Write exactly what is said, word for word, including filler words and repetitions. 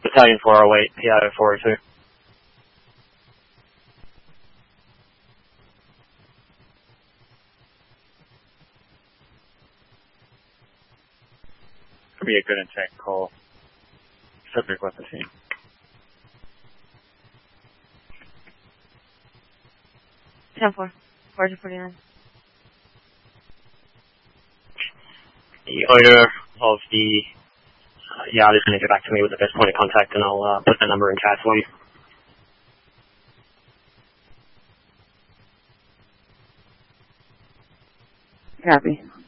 Battalion four oh eight, P I four oh two. Could be a good intent call. Subject weapon team. ten four. four forty-nine. The owner of the uh, yacht is going to get back to me with the best point of contact, and I'll uh, put the number in chat for you. Copy.